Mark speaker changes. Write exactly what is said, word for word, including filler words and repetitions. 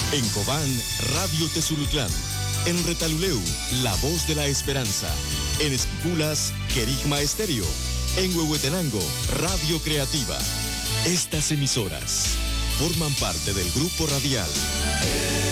Speaker 1: En Cobán, Radio Tezulutlán. En Retaluleu, La Voz de la Esperanza. En Esquipulas, Querigma Estéreo. En Huehuetenango, Radio Creativa. Estas emisoras forman parte del grupo radial